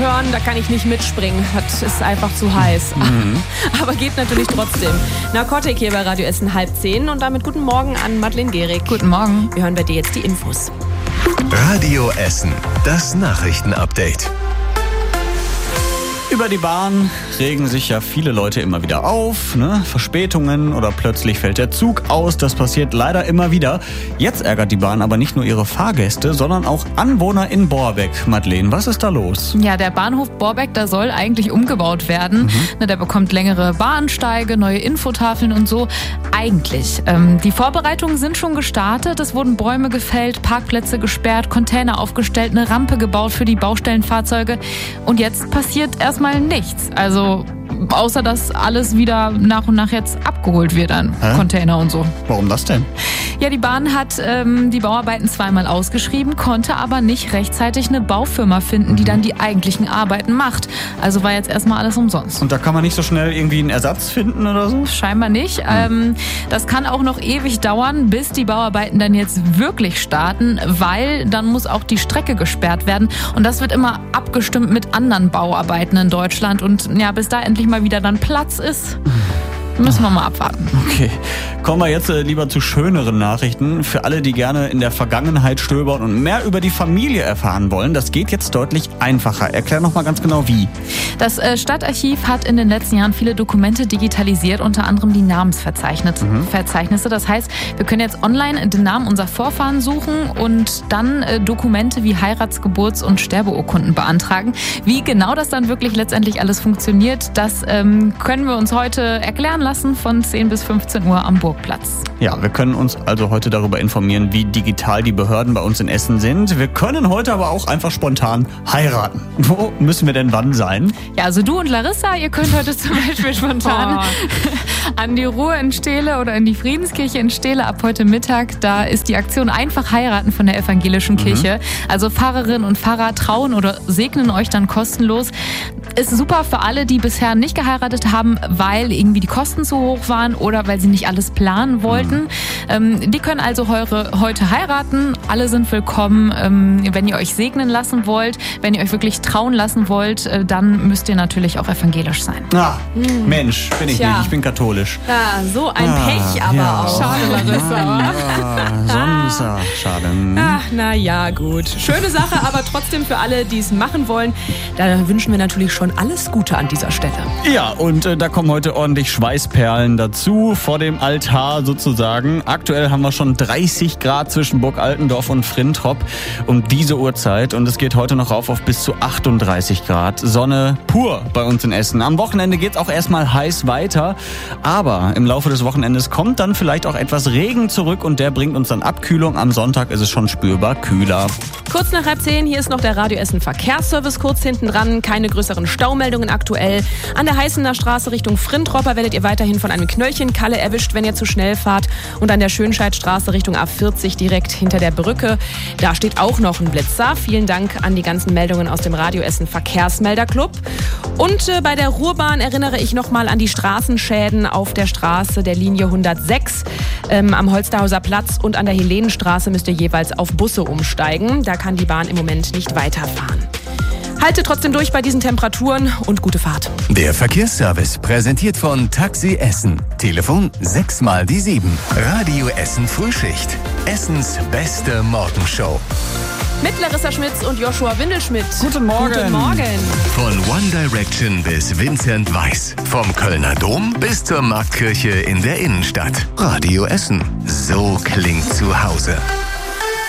hören, da kann ich nicht mitspringen. Das ist einfach zu heiß. Aber geht natürlich trotzdem. Narkotik hier bei Radio Essen 9:30 und damit guten Morgen an Madeleine Gehrig. Guten Morgen. Wir hören bei dir jetzt die Infos. Radio Essen, das Nachrichtenupdate. Über die Bahn regen sich ja viele Leute immer wieder auf, ne? Verspätungen oder plötzlich fällt der Zug aus, das passiert leider immer wieder. Jetzt ärgert die Bahn aber nicht nur ihre Fahrgäste, sondern auch Anwohner in Borbeck. Madeleine, was ist da los? Ja, der Bahnhof Borbeck, da soll eigentlich umgebaut werden. Der bekommt längere Bahnsteige, neue Infotafeln und so. Eigentlich. Die Vorbereitungen sind schon gestartet. Es wurden Bäume gefällt, Parkplätze gesperrt, Container aufgestellt, eine Rampe gebaut für die Baustellenfahrzeuge. Und jetzt passiert erstmal nichts. Also außer dass alles wieder nach und nach jetzt abgeholt wird an Container und so. Warum das denn? Ja, die Bahn hat die Bauarbeiten zweimal ausgeschrieben, konnte aber nicht rechtzeitig eine Baufirma finden, die dann die eigentlichen Arbeiten macht. Also war jetzt erstmal alles umsonst. Und da kann man nicht so schnell irgendwie einen Ersatz finden oder so? Scheinbar nicht. Das kann auch noch ewig dauern, bis die Bauarbeiten dann jetzt wirklich starten, weil dann muss auch die Strecke gesperrt werden. Und das wird immer abgestimmt mit anderen Bauarbeiten in Deutschland. Und ja, bis da endlich mal wieder dann Platz ist, müssen wir mal abwarten. Okay, kommen wir jetzt lieber zu schöneren Nachrichten. Für alle, die gerne in der Vergangenheit stöbern und mehr über die Familie erfahren wollen, das geht jetzt deutlich einfacher. Erklär noch mal ganz genau wie. Das Stadtarchiv hat in den letzten Jahren viele Dokumente digitalisiert, unter anderem die Namensverzeichnisse. Das heißt, wir können jetzt online den Namen unserer Vorfahren suchen und dann Dokumente wie Heirats-, Geburts- und Sterbeurkunden beantragen. Wie genau das dann wirklich letztendlich alles funktioniert, das können wir uns heute erklären lassen von 10 bis 15 Uhr am Burgplatz. Ja, wir können uns also heute darüber informieren, wie digital die Behörden bei uns in Essen sind. Wir können heute aber auch einfach spontan heiraten. Wo müssen wir denn wann sein? Ja, also du und Larissa, ihr könnt heute zum Beispiel spontan an die Ruhe in Steele oder in die Friedenskirche in Steele ab heute Mittag. Da ist die Aktion Einfach heiraten von der evangelischen Kirche. Also Pfarrerinnen und Pfarrer trauen oder segnen euch dann kostenlos. Ist super für alle, die bisher nicht geheiratet haben, weil irgendwie die Kosten zu hoch waren oder weil sie nicht alles planen wollten. Die können also heute heiraten. Alle sind willkommen. Wenn ihr euch segnen lassen wollt, wenn ihr euch wirklich trauen lassen wollt, dann müsst ihr natürlich auch evangelisch sein. Mensch, bin ich nicht. Ich bin katholisch. Ja, so ein Pech aber auch. Schade, Larissa. Schade. Na ja, gut. Schöne Sache, aber trotzdem für alle, die es machen wollen, da wünschen wir natürlich schon alles Gute an dieser Stelle. Ja, und da kommen heute ordentlich Schweißperlen dazu, vor dem Altar sozusagen. Aktuell haben wir schon 30 Grad zwischen Burg Altendorf und Frintrop um diese Uhrzeit. Und es geht heute noch rauf auf bis zu 38 Grad. Sonne pur bei uns in Essen. Am Wochenende geht's auch erstmal heiß weiter. Aber im Laufe des Wochenendes kommt dann vielleicht auch etwas Regen zurück und der bringt uns dann Abkühlung. Am Sonntag ist es schon spürbar kühler. Kurz nach 9:30, hier ist noch der Radio Essen Verkehrsservice kurz hinten dran. Keine größeren Staumeldungen aktuell. An der Heißener Straße Richtung Frintroper werdet ihr weiterhin von einem Knöllchenkalle erwischt, wenn ihr zu schnell fahrt. Und an der Schönscheidstraße Richtung A40 direkt hinter der Brücke. Da steht auch noch ein Blitzer. Vielen Dank an die ganzen Meldungen aus dem Radio Essen Verkehrsmelderclub. Und bei der Ruhrbahn erinnere ich nochmal an die Straßenschäden auf der Straße der Linie 106 am Holsterhauser Platz und an der Helenenstraße müsst ihr jeweils auf Busse umsteigen. Da kann die Bahn im Moment nicht weiterfahren. Halte trotzdem durch bei diesen Temperaturen und gute Fahrt. Der Verkehrsservice präsentiert von Taxi Essen. Telefon 6 mal die 7. Radio Essen Frühschicht. Essens beste Morgenshow. Mit Larissa Schmitz und Joshua Windelschmidt. Guten Morgen. Guten Morgen. Von One Direction bis Vincent Weiss. Vom Kölner Dom bis zur Marktkirche in der Innenstadt. Radio Essen. So klingt zu Hause.